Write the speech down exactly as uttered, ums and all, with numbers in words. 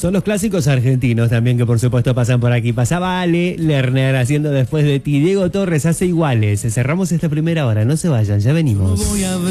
Son los clásicos argentinos también que por supuesto pasan por aquí. Pasaba Ale Lerner haciendo Después de ti. Diego Torres hace Iguales. Cerramos esta primera hora, no se vayan, ya venimos.